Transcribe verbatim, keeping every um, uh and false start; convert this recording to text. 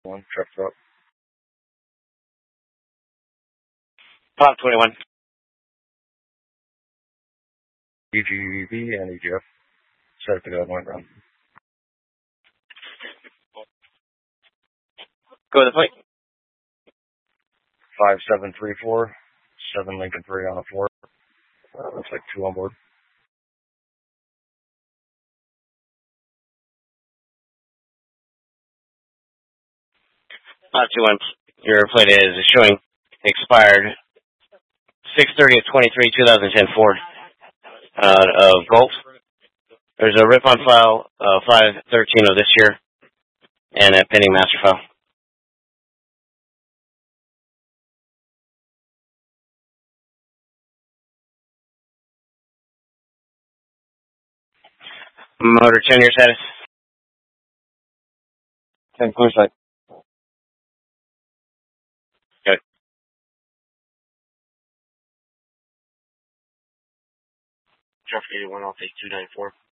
One, truck up. Pop twenty-one. E G B and E G F. Set up to go one round. Go to the plate. Five seven three four. Seven Lincoln three on a four. Uh, looks like two on board. Pop two one. Your plate is showing expired six thirty of twenty-three, twenty ten Ford uh, of Gold. There's a rip on file uh, five thirteen of this year and a pending master file. Motor ten year status. ten clear sight. Good. Traffic eighty-one, I'll take two ninety-four.